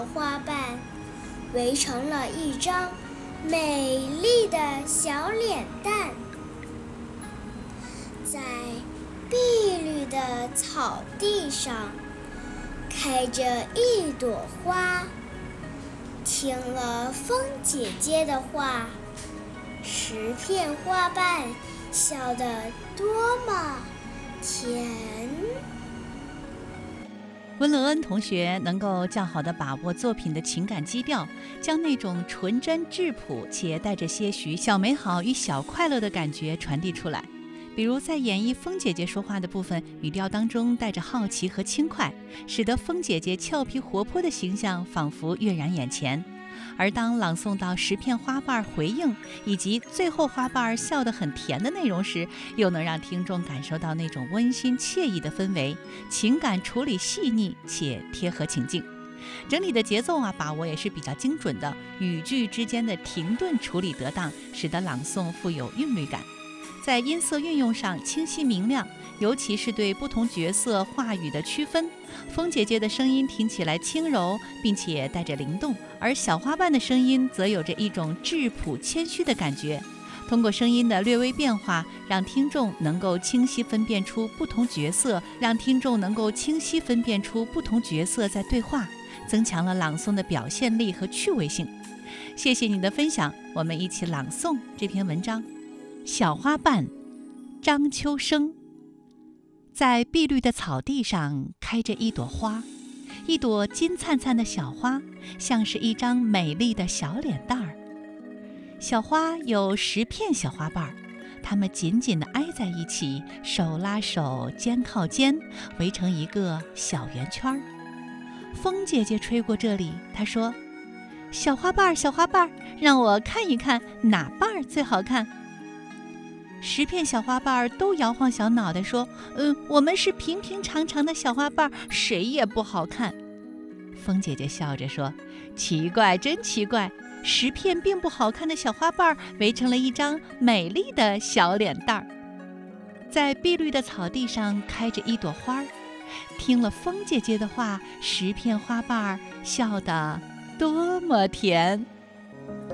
花瓣围成了一张美丽的小脸蛋，在碧绿的草地上开着一朵花。听了风姐姐的话，10片花瓣笑得多么甜。 温伦恩同学能够较好地把握作品的情感基调，将那种纯真质朴且带着些许小美好与小快乐的感觉传递出来。比如在演绎风姐姐说话的部分，语调当中带着好奇和轻快，使得风姐姐俏皮活泼的形象仿佛跃然眼前。而当朗诵到10片花瓣回应以及最后花瓣笑得很甜的内容时，又能让听众感受到那种温馨惬意的氛围，情感处理细腻且贴合情境。整体的节奏把握也是比较精准的，语句之间的停顿处理得当，使得朗诵富有韵律感。在音色运用上清晰明亮，尤其是对不同角色话语的区分。风姐姐的声音听起来轻柔并且带着灵动，而小花瓣的声音则有着一种质朴谦虚的感觉。通过声音的略微变化，让听众能够清晰分辨出不同角色在对话，增强了朗诵的表现力和趣味性。谢谢你的分享，我们一起朗诵这篇文章。小花瓣，张秋生。在碧绿的草地上开着一朵花，一朵金灿灿的小花，像是一张美丽的小脸蛋儿。小花有10片小花瓣，它们紧紧地挨在一起，手拉手，肩靠肩，围成一个小圆圈。风姐姐吹过这里，她说：“小花瓣，小花瓣，让我看一看哪瓣最好看。”10片小花瓣都摇晃小脑袋说：“我们是平平常常的小花瓣，谁也不好看。”风姐姐笑着说：“奇怪，真奇怪，10片并不好看的小花瓣围成了一张美丽的小脸蛋儿。”在碧绿的草地上开着一朵花，听了风姐姐的话，10片花瓣笑得多么甜。